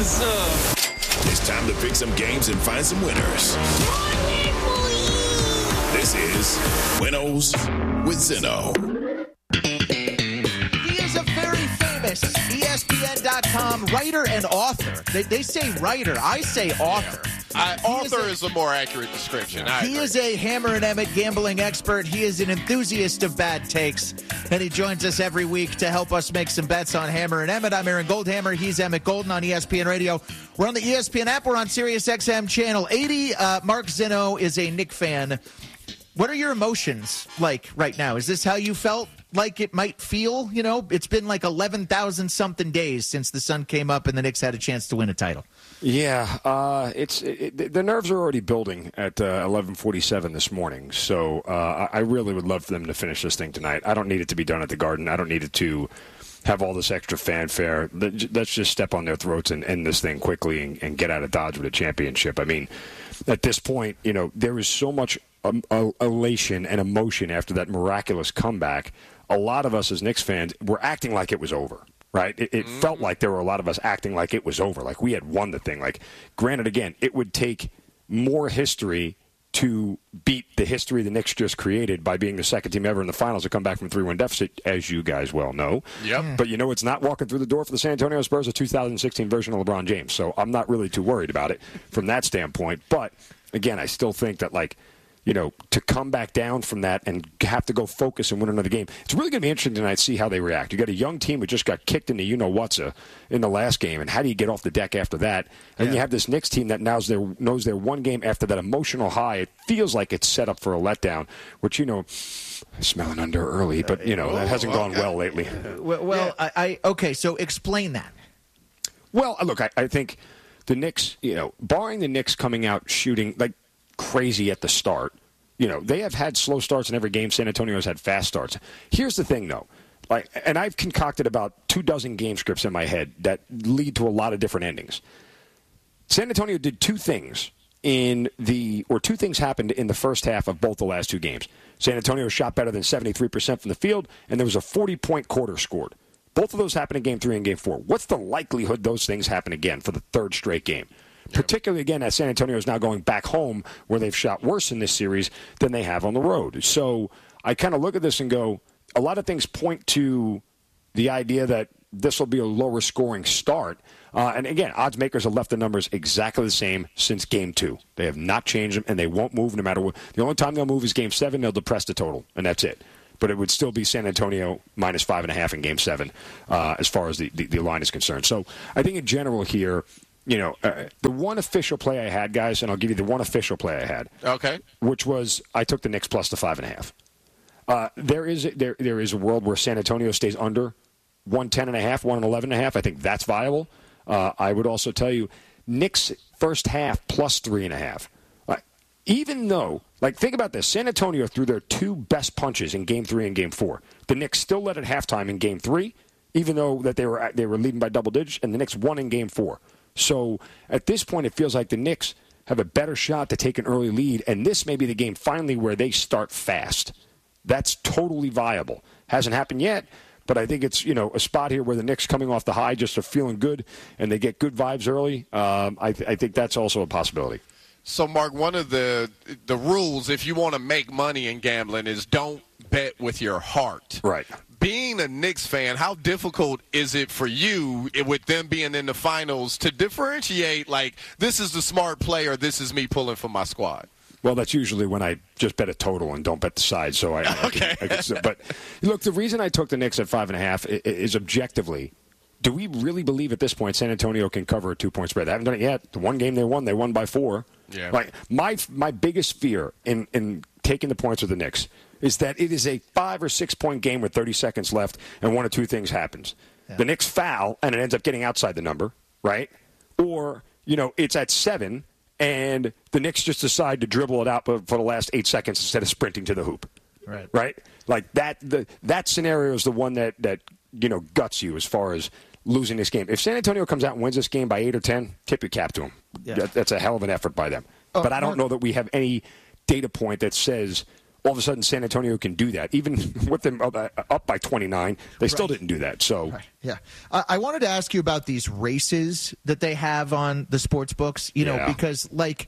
What's up? It's time to pick some games and find some winners. This is Winnows with Zinno. He is a very famous ESPN.com writer and author. They say writer. I say author. Author is a more accurate description. He is a Hammer and Emmett gambling expert. He is an enthusiast of bad takes, and he joins us every week to help us make some bets on Hammer and Emmett. I'm Aaron Goldhammer. He's Emmett Golden on ESPN Radio. We're on the ESPN app. We're on Sirius XM Channel 80. Mark Zinno is a Knick fan. What are your emotions like right now? Is this how you felt like it might feel? You know, it's been like 11,000-something days since the sun came up and the Knicks had a chance to win a title. Yeah, the nerves are already building at 11:47 this morning. So I really would love for them to finish this thing tonight. I don't need it to be done at the Garden. I don't need it to have all this extra fanfare. Let's just step on their throats and end this thing quickly and get out of Dodge with a championship. I mean, at this point, you know, there is so much elation and emotion after that miraculous comeback. A lot of us as Knicks fans were acting like it was over, right? It felt like there were a lot of us acting like it was over, like we had won the thing. Like, granted, again, it would take more history to beat the history the Knicks just created by being the second team ever in the finals to come back from a 3-1 deficit, as you guys well know. Yep. But, you know, it's not walking through the door for the San Antonio Spurs, a 2016 version of LeBron James. So I'm not really too worried about it from that standpoint. But, again, I still think that, like, you know, to come back down from that and have to go focus and win another game. It's really going to be interesting tonight to see how they react. You got a young team who just got kicked into you-know-what's in the last game, and how do you get off the deck after that? And you have this Knicks team that knows their one game after that emotional high. It feels like it's set up for a letdown, which, you know, smelling under early, but, you know, that hasn't gone well lately. Okay, so explain that. Well, look, I think the Knicks, you know, barring the Knicks coming out shooting, like, crazy at the start. You know, they have had slow starts in every game. San Antonio's had fast starts. Here's the thing, though. Like, and I've concocted about 24 game scripts in my head that lead to a lot of different endings. San Antonio did two things two things happened in the first half of both the last two games. San Antonio shot better than 73% from the field, and there was a 40-point quarter scored. Both of those happened in Game 3 and Game 4. What's the likelihood those things happen again for the third straight game? Particularly, again, as San Antonio is now going back home where they've shot worse in this series than they have on the road. So I kind of look at this and go, a lot of things point to the idea that this will be a lower scoring start. And again, odds makers have left the numbers exactly the same since Game 2. They have not changed them, and they won't move no matter what. The only time they'll move is Game 7. They'll depress the total, and that's it. But it would still be San Antonio minus 5.5 in Game 7 as far as the line is concerned. So I think in general here, you know, the one official play I had, guys, and I'll give you the one official play I had. Okay. Which was I took the Knicks plus the 5.5. There is a world where San Antonio stays under 110.5, 111.5. I think that's viable. I would also tell you Knicks first half plus 3.5. Even though, like, think about this. San Antonio threw their two best punches in Game 3 and Game 4. The Knicks still led at halftime in Game 3, even though that they were leading by double digits, and the Knicks won in Game 4. So at this point, it feels like the Knicks have a better shot to take an early lead, and this may be the game finally where they start fast. That's totally viable. Hasn't happened yet, but I think it's, you know, a spot here where the Knicks coming off the high just are feeling good, and they get good vibes early. I think that's also a possibility. So, Mark, one of the rules, if you want to make money in gambling, is don't bet with your heart. Right. Being a Knicks fan, how difficult is it for you, with them being in the finals, to differentiate, like, this is the smart player, this is me pulling for my squad? Well, that's usually when I just bet a total and don't bet the side. So Okay. But, look, the reason I took the Knicks at 5.5 is objectively, do we really believe at this point San Antonio can cover a 2-point spread? They haven't done it yet. The one game they won by 4. Yeah. Like, my biggest fear in taking the points with the Knicks is that it is a 5 or 6 point game with 30 seconds left, and one of two things happens. Yeah. The Knicks foul, and it ends up getting outside the number, right? Or, you know, it's at 7, and the Knicks just decide to dribble it out for the last 8 seconds instead of sprinting to the hoop. Right? Like, that scenario is the one that you know, guts you as far as losing this game. If San Antonio comes out and wins this game by 8 or 10, tip your cap to them. Yeah. That's a hell of an effort by them. But I don't know that we have any data point that says, all of a sudden San Antonio can do that. Even with them up by 29, they still didn't do that. So, yeah. I wanted to ask you about these races that they have on the sports books, because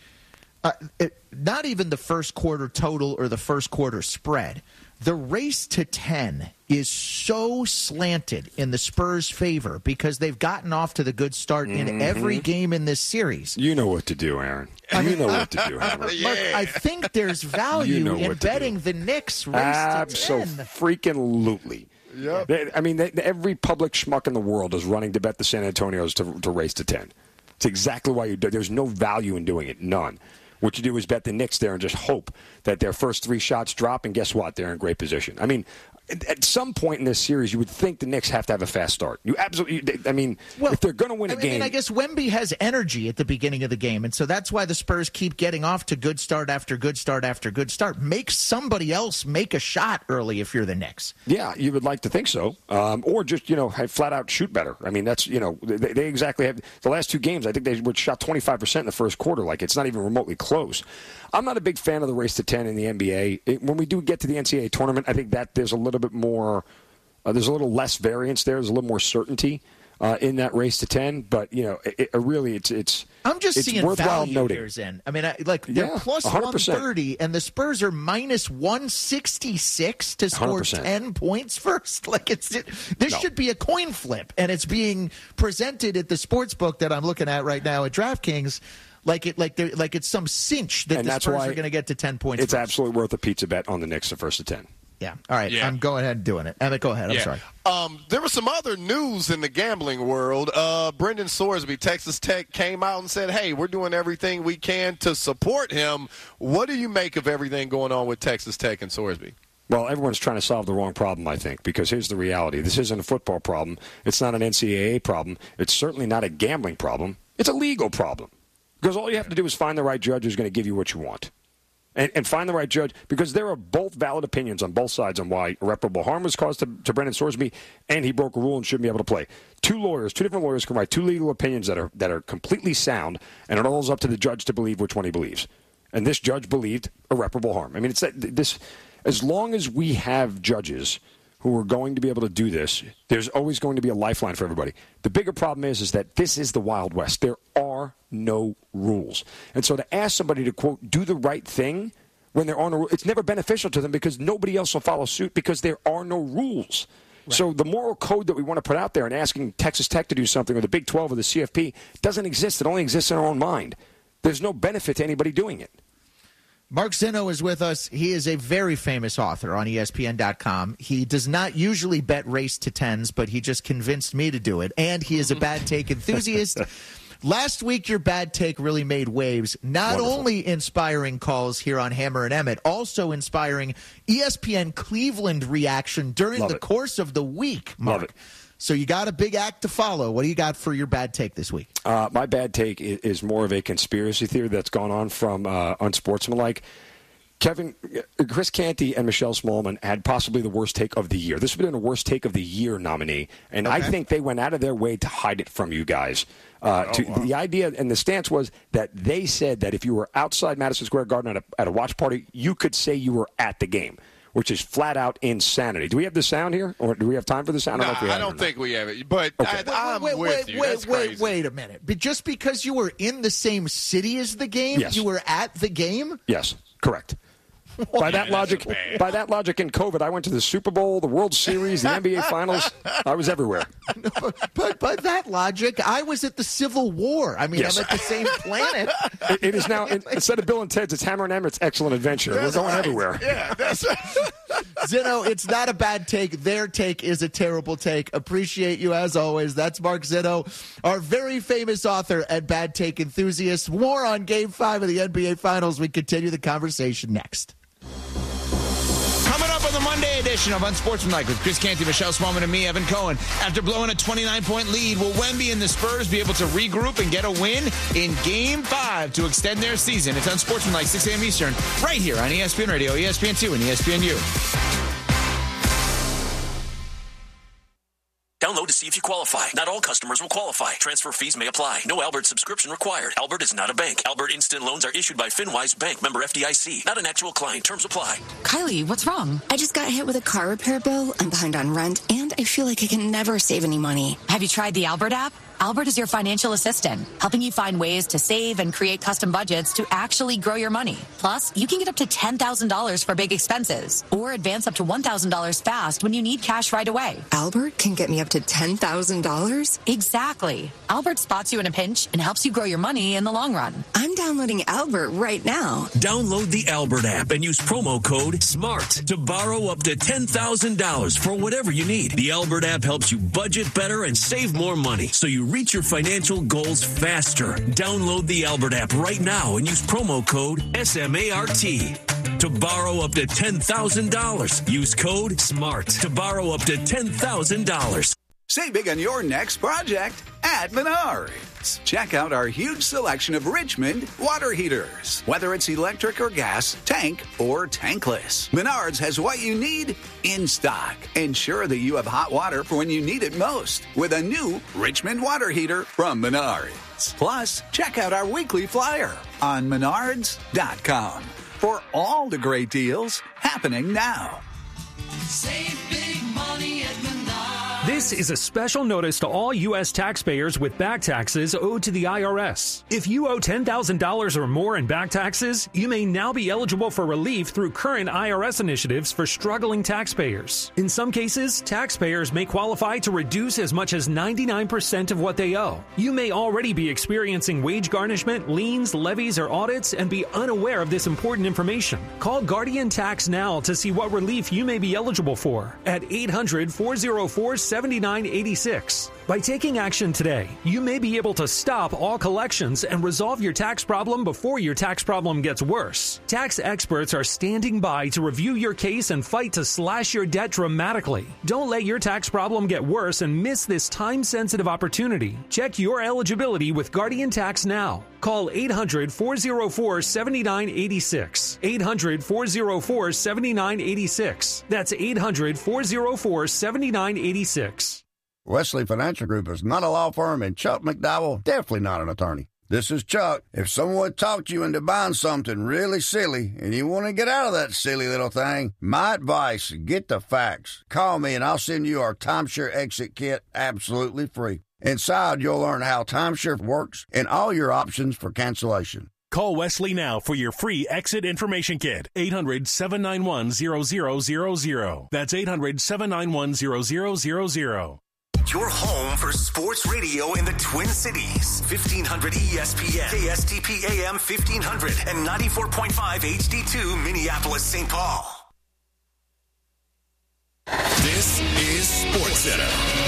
not even the first quarter total or the first quarter spread. The race to 10 is so slanted in the Spurs' favor because they've gotten off to the good start in every game in this series. You know what to do, Aaron. You know what to do, Hammer. Mark, I think there's value in betting the Knicks race to 10. Absolutely. Yep. Every public schmuck in the world is running to bet the San Antonios to race to 10. It's exactly why you do it. There's no value in doing it. None. What you do is bet the Knicks there and just hope that their first 3 shots drop, and guess what? They're in great position. I mean, at some point in this series, you would think the Knicks have to have a fast start. You absolutely. If they're going to win a game, I guess Wemby has energy at the beginning of the game, and so that's why the Spurs keep getting off to good start after good start after good start. Make somebody else make a shot early if you're the Knicks. Yeah, you would like to think so, or just flat out shoot better. I mean, that's they exactly have the last 2 games. I think they would shot 25% in the first quarter. Like it's not even remotely close. I'm not a big fan of the race to 10 in the NBA. When we do get to the NCAA tournament, I think that there's a little bit more, there's a little less variance there. There's a little more certainty in that race to 10. But it's I'm just it's seeing worthwhile value noting. years in. I mean, they're plus 100%. 130, and the Spurs are minus 166 to score 100%. 10 points first. This should be a coin flip, and it's being presented at the sports book that I'm looking at right now at DraftKings. Like it's some cinch that the Spurs are going to get to 10 points. It's absolutely worth a pizza bet on the Knicks the first to 10. Yeah. All right. Yeah. I'm going ahead and doing it. Emmett, go ahead. I'm sorry. There was some other news in the gambling world. Brendan Sorsby, Texas Tech, came out and said, hey, we're doing everything we can to support him. What do you make of everything going on with Texas Tech and Sorsby? Well, everyone's trying to solve the wrong problem, I think, because here's the reality. This isn't a football problem. It's not an NCAA problem. It's certainly not a gambling problem. It's a legal problem. Because all you have to do is find the right judge who's going to give you what you want. And find the right judge, because there are both valid opinions on both sides on why irreparable harm was caused to Brendan Sorsby, and he broke a rule and shouldn't be able to play. 2 different lawyers can write 2 legal opinions that are completely sound, and it all is up to the judge to believe which one he believes. And this judge believed irreparable harm. I mean, as long as we have judges who are going to be able to do this, there's always going to be a lifeline for everybody. The bigger problem is that this is the Wild West. There are no rules. And so to ask somebody to, quote, do the right thing when there are no rules, it's never beneficial to them because nobody else will follow suit because there are no rules. Right. So the moral code that we want to put out there and asking Texas Tech to do something or the Big 12 or the CFP doesn't exist. It only exists in our own mind. There's no benefit to anybody doing it. Mark Zinno is with us. He is a very famous author on ESPN.com. He does not usually bet race to 10s, but he just convinced me to do it. And he is a bad take enthusiast. Last week, your bad take really made waves, not only inspiring calls here on Hammer and Emmett, also inspiring ESPN Cleveland reaction during the course of the week, Mark. Love it. So you got a big act to follow. What do you got for your bad take this week? My bad take is more of a conspiracy theory that's gone on from Unsportsmanlike. Chris Canty and Michelle Smallman had possibly the worst take of the year. This would have been a worst take of the year nominee, and I think they went out of their way to hide it from you guys. The idea and the stance was that they said that if you were outside Madison Square Garden at a watch party, you could say you were at the game, which is flat out insanity. Do we have the sound here, or do we have time for the sound? No, I don't think we have it. But I'm with you. That's crazy. Wait a minute. But just because you were in the same city as the game, you were at the game? Yes, correct. By that logic, in COVID, I went to the Super Bowl, the World Series, the NBA Finals. I was everywhere. But by that logic, I was at the Civil War. I mean, I'm at the same planet. It is now, instead of Bill and Ted's, it's Hammer and Emmett's Excellent Adventure. We're going everywhere. Yeah, that's right. Zinno, it's not a bad take. Their take is a terrible take. Appreciate you as always. That's Mark Zinno, our very famous author and bad take enthusiast. More on Game 5 of the NBA Finals. We continue the conversation next. Coming up on the Monday edition of Unsportsmanlike with Chris Canty, Michelle Smallman, and me, Evan Cohen. After blowing a 29-point lead, will Wemby and the Spurs be able to regroup and get a win in Game 5 to extend their season? It's Unsportsmanlike, 6 a.m. Eastern, right here on ESPN Radio, ESPN2, and ESPNU. Download to see if you qualify. Not all customers will qualify. Transfer fees may apply. No Albert subscription required. Albert is not a bank. Albert Instant Loans are issued by FinWise Bank, member FDIC. Not an actual client. Terms apply. Kylie, what's wrong? I just got hit with a car repair bill. I'm behind on rent, and I feel like I can never save any money. Have you tried the Albert app? Albert is your financial assistant, helping you find ways to save and create custom budgets to actually grow your money. Plus, you can get up to $10,000 for big expenses or advance up to $1,000 fast when you need cash right away. Albert can get me up to $10,000? Exactly. Albert spots you in a pinch and helps you grow your money in the long run. I'm downloading Albert right now. Download the Albert app and use promo code SMART to borrow up to $10,000 for whatever you need. The Albert app helps you budget better and save more money, so you reach your financial goals faster. Download the Albert app right now and use promo code SMART to borrow up to $10,000. Use code SMART to borrow up to $10,000. Save big on your next project at Menards. Check out our huge selection of Richmond water heaters. Whether it's electric or gas, tank or tankless, Menards has what you need in stock. Ensure that you have hot water for when you need it most with a new Richmond water heater from Menards. Plus, check out our weekly flyer on Menards.com for all the great deals happening now. Save big money at Menards. This is a special notice to all U.S. taxpayers with back taxes owed to the IRS. If you owe $10,000 or more in back taxes, you may now be eligible for relief through current IRS initiatives for struggling taxpayers. In some cases, taxpayers may qualify to reduce as much as 99% of what they owe. You may already be experiencing wage garnishment, liens, levies, or audits and be unaware of this important information. Call Guardian Tax now to see what relief you may be eligible for at 800-404-7986. By taking action today, you may be able to stop all collections and resolve your tax problem before your tax problem gets worse. Tax experts are standing by to review your case and fight to slash your debt dramatically. Don't let your tax problem get worse and miss this time-sensitive opportunity. Check your eligibility with Guardian Tax now. Call 800-404-7986. 800-404-7986. That's 800-404-7986. Wesley Financial Group is not a law firm, and Chuck McDowell definitely not an attorney. This is Chuck. If someone talked you into buying something really silly and you want to get out of that silly little thing, my advice, get the facts. Call me and I'll send you our timeshare exit kit absolutely free. Inside, you'll learn how timeshare works and all your options for cancellation. Call Wesley now for your free exit information kit. 800-791-0000. That's 800-791-0000. Your home for sports radio in the Twin Cities. 1500 ESPN, KSTP AM 1500, and 94.5 HD2 Minneapolis, St. Paul. This is SportsCenter.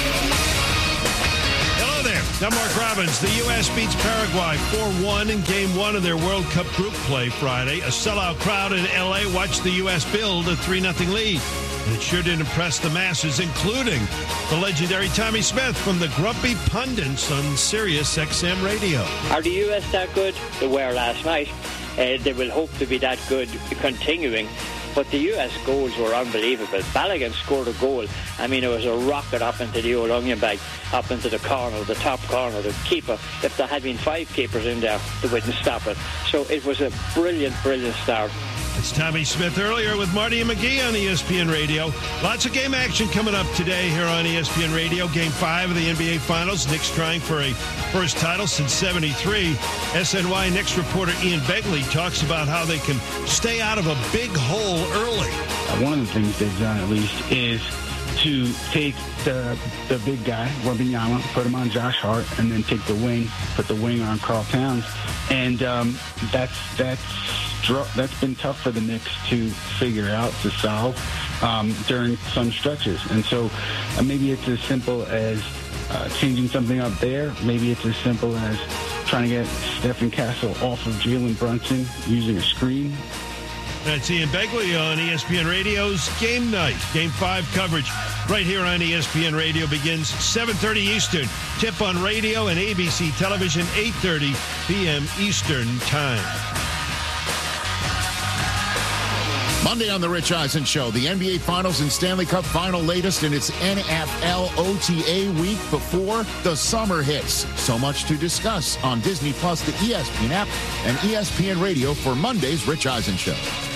Hello there. I'm Mark Robbins. The U.S. beats Paraguay 4-1 in Game 1 of their World Cup group play Friday. A sellout crowd in L.A. watched the U.S. build a 3-0 lead. And it sure did impress the masses, including the legendary Tommy Smith from the Grumpy Pundits on Sirius XM Radio. Are the U.S. that good? They were last night. They will hope to be that good continuing. But the U.S. goals were unbelievable. Balogun scored a goal. I mean, it was a rocket up into the old onion bag, up into the corner, the top corner. The keeper, if there had been 5 keepers in there, they wouldn't stop it. So it was a brilliant, brilliant start. It's Tommy Smith earlier with Marty and McGee on ESPN Radio. Lots of game action coming up today here on ESPN Radio. Game 5 of the NBA Finals. Knicks trying for a first title since '73. SNY Knicks reporter Ian Begley talks about how they can stay out of a big hole early. One of the things they've done, at least, is to take the big guy, Wembanyama, put him on Josh Hart, and then take the wing, put the wing on Karl Towns. And that's been tough for the Knicks to figure out, to solve during some stretches. And so maybe it's as simple as changing something up there. Maybe it's as simple as trying to get Stephen Castle off of Jalen Brunson using a screen. That's Ian Begley on ESPN Radio's Game Night. Game 5 coverage right here on ESPN Radio begins 7:30 Eastern. Tip on radio and ABC Television, 8:30 p.m. Eastern Time. Monday on The Rich Eisen Show, the NBA Finals and Stanley Cup Final latest in its NFL OTA week before the summer hits. So much to discuss on Disney Plus, the ESPN app, and ESPN Radio for Monday's Rich Eisen Show.